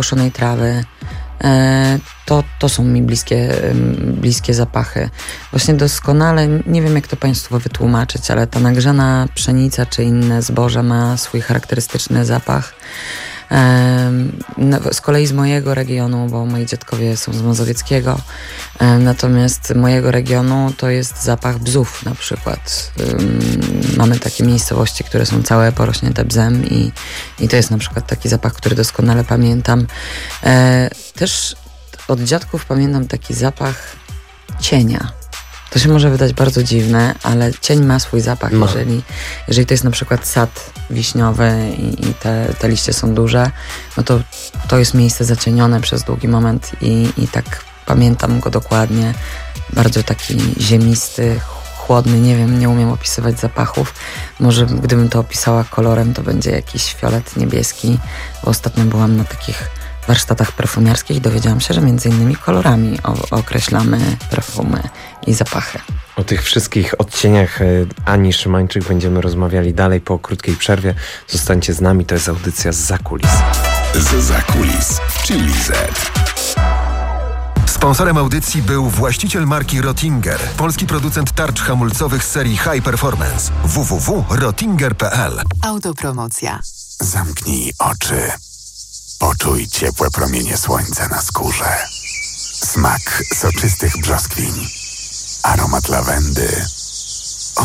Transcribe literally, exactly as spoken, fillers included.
skoszonej trawy. To, to są mi bliskie, bliskie zapachy. Właśnie doskonale, nie wiem jak to Państwu wytłumaczyć, ale ta nagrzana pszenica czy inne zboże ma swój charakterystyczny zapach. Z kolei z mojego regionu, bo moi dziadkowie są z mazowieckiego, natomiast mojego regionu to jest zapach bzów na przykład. Mamy takie miejscowości, które są całe porośnięte bzem i, i to jest na przykład taki zapach, który doskonale pamiętam. Też od dziadków pamiętam taki zapach cienia. To się może wydać bardzo dziwne, ale cień ma swój zapach. No. Jeżeli, jeżeli to jest na przykład sad wiśniowy i, i te, te liście są duże, no to to jest miejsce zacienione przez długi moment i, i tak pamiętam go dokładnie. Bardzo taki ziemisty, chłodny, nie wiem, nie umiem opisywać zapachów. Może gdybym to opisała kolorem, to będzie jakiś fiolet niebieski, bo ostatnio byłam na takich warsztatach perfumiarskich i dowiedziałam się, że między innymi kolorami o, określamy perfumy i zapachy. O tych wszystkich odcieniach Ani Szymańczyk będziemy rozmawiali dalej po krótkiej przerwie. Zostańcie z nami, to jest audycja Zza Kulis. Zza Kulis w Chili Z. Sponsorem audycji był właściciel marki Rottinger, polski producent tarcz hamulcowych z serii High Performance. w w w kropka rottinger kropka p l. Autopromocja. Zamknij oczy. Poczuj ciepłe promienie słońca na skórze. Smak soczystych brzoskwiń. Aromat lawendy.